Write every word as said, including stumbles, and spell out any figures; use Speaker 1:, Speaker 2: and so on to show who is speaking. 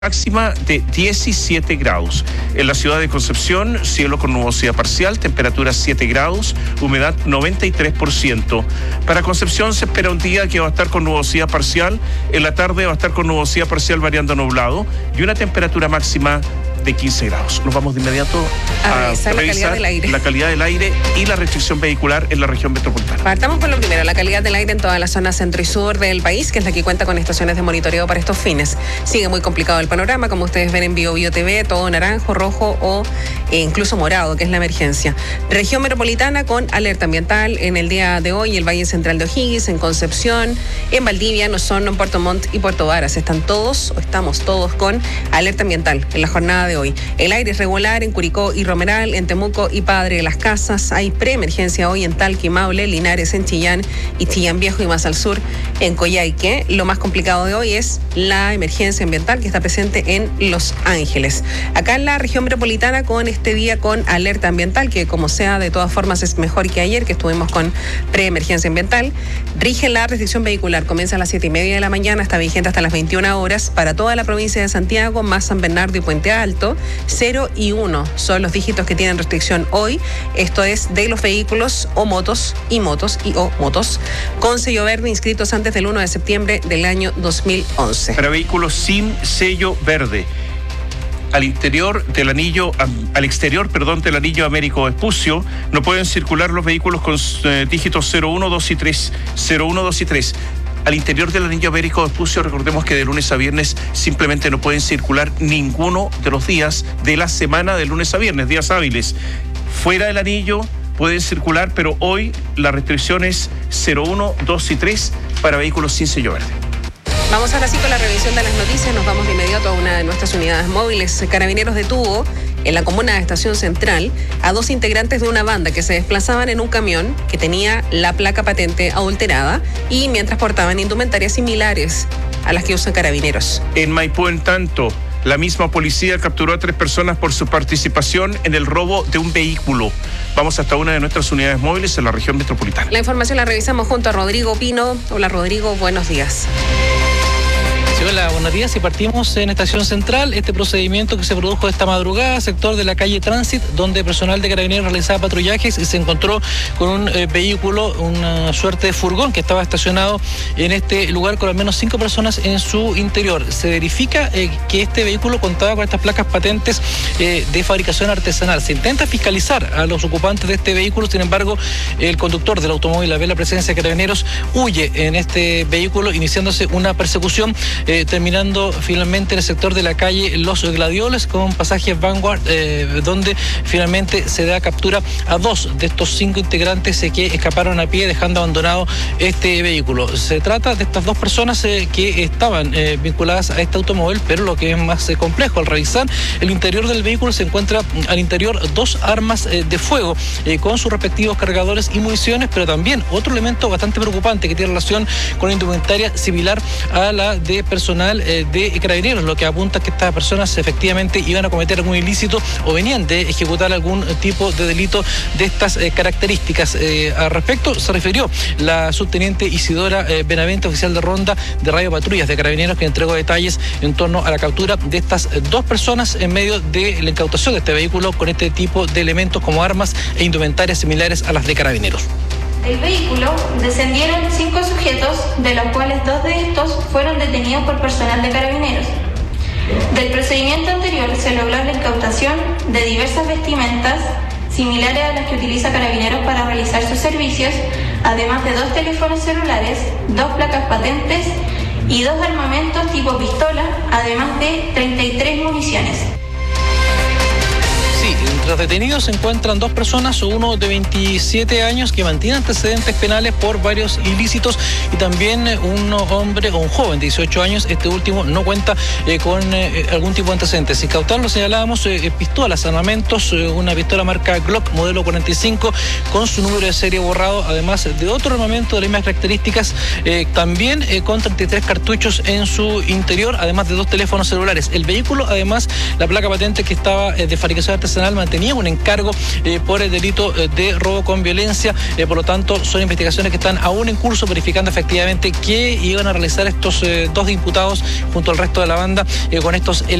Speaker 1: Máxima de diecisiete grados. En la ciudad de Concepción, cielo con nubosidad parcial, temperatura siete grados, humedad noventa y tres por ciento. Para Concepción se espera un día que va a estar con nubosidad parcial, en la tarde va a estar con nubosidad parcial variando a nublado y una temperatura máxima de quince grados. Nos vamos de inmediato
Speaker 2: a,
Speaker 1: a
Speaker 2: revisar, la calidad del aire.
Speaker 1: La calidad del aire y la restricción vehicular en la región metropolitana.
Speaker 2: Partamos por lo primero, la calidad del aire en toda la zona centro y sur del país, que es la que cuenta con estaciones de monitoreo para estos fines. Sigue muy complicado el panorama, como ustedes ven en Bio Bio T V, todo naranjo, rojo o eh, incluso morado, que es la emergencia. Región metropolitana con alerta ambiental en el día de hoy, el Valle Central de O'Higgins, en Concepción, en Valdivia, en Osorno, en Puerto Montt y Puerto Varas. Están todos, o estamos todos con alerta ambiental en la jornada de hoy. El aire es regular en Curicó y Romeral, en Temuco y Padre de las Casas. Hay preemergencia hoy en Talca y Maule, Linares, en Chillán y Chillán Viejo y más al sur en Coyhaique. Lo más complicado de hoy es la emergencia ambiental que está presente en Los Ángeles. Acá en la región metropolitana con este día con alerta ambiental, que como sea de todas formas es mejor que ayer, que estuvimos con preemergencia ambiental. Rige la restricción vehicular, comienza a las siete y media de la mañana, está vigente hasta las veintiuna horas para toda la provincia de Santiago, más San Bernardo y Puente Alto. cero y uno son los dígitos que tienen restricción hoy. Esto es de los vehículos o motos y motos y o motos con sello verde inscritos antes del uno de septiembre del año dos mil once.
Speaker 1: Para vehículos sin sello verde, al interior del anillo, al exterior, perdón, del anillo Américo Vespucio, no pueden circular los vehículos con eh, dígitos cero uno, dos y tres, cero uno, dos y tres. Al interior del anillo Américo Vespucio, recordemos que de lunes a viernes simplemente no pueden circular ninguno de los días de la semana de lunes a viernes, días hábiles. Fuera del anillo pueden circular, pero hoy la restricción es cero uno, dos y tres para vehículos sin sello verde.
Speaker 2: Vamos ahora sí con la revisión de las noticias. Nos vamos de inmediato a una de nuestras unidades móviles. Carabineros detuvo en la comuna de Estación Central a dos integrantes de una banda que se desplazaban en un camión que tenía la placa patente adulterada y mientras portaban indumentarias similares a las que usan Carabineros.
Speaker 1: En Maipú, en tanto, la misma policía capturó a tres personas por su participación en el robo de un vehículo. Vamos hasta una de nuestras unidades móviles en la región metropolitana.
Speaker 2: La información la revisamos junto a Rodrigo Pino. Hola Rodrigo, buenos días.
Speaker 3: Hola, buenos días. Y partimos en Estación Central, este procedimiento que se produjo esta madrugada, sector de la calle Tránsito, donde personal de Carabineros realizaba patrullajes y se encontró con un eh, vehículo, una suerte de furgón que estaba estacionado en este lugar con al menos cinco personas en su interior. Se verifica eh, que este vehículo contaba con estas placas patentes eh, de fabricación artesanal. Se intenta fiscalizar a los ocupantes de este vehículo, sin embargo, el conductor del automóvil, al ver la presencia de Carabineros, huye en este vehículo, iniciándose una persecución. Eh, terminando finalmente en el sector de la calle Los Gladioles con pasaje Vanguard, eh, donde finalmente se da captura a dos de estos cinco integrantes eh, que escaparon a pie dejando abandonado este vehículo. Se trata de estas dos personas eh, que estaban eh, vinculadas a este automóvil, pero lo que es más eh, complejo, al revisar el interior del vehículo se encuentra al interior dos armas eh, de fuego eh, con sus respectivos cargadores y municiones, pero también otro elemento bastante preocupante que tiene relación con la indumentaria similar a la de personas personal eh, de Carabineros, lo que apunta a que estas personas efectivamente iban a cometer algún ilícito o venían de ejecutar algún tipo de delito de estas eh, características. Eh, al respecto se refirió la subteniente Isidora eh, Benavente, oficial de ronda de Radio Patrullas de Carabineros, que entregó detalles en torno a la captura de estas eh, dos personas en medio de la incautación de este vehículo con este tipo de elementos como armas e indumentarias similares a las de Carabineros.
Speaker 4: Del vehículo descendieron cinco sujetos, de los cuales dos de estos fueron detenidos por personal de Carabineros. Del procedimiento anterior se logró la incautación de diversas vestimentas similares a las que utiliza Carabineros para realizar sus servicios, además de dos teléfonos celulares, dos placas patentes y dos armamentos tipo pistola, además de treinta y tres municiones.
Speaker 3: Sí, entre los detenidos se encuentran dos personas, uno de veintisiete años que mantiene antecedentes penales por varios ilícitos y también un hombre o un joven de dieciocho años. Este último no cuenta eh, con eh, algún tipo de antecedentes. Incautar, lo señalábamos, eh, pistolas, armamentos, eh, una pistola marca Glock modelo cuarenta y cinco con su número de serie borrado, además de otro armamento de las mismas características, eh, también eh, con treinta y tres cartuchos en su interior, además de dos teléfonos celulares. El vehículo, además, la placa patente que estaba eh, de fabricación artesanal mantiene tenía un encargo eh, por el delito eh, de robo con violencia. Eh, por lo tanto, son investigaciones que están aún en curso, verificando efectivamente qué iban a realizar estos eh, dos imputados junto al resto de la banda eh, con estos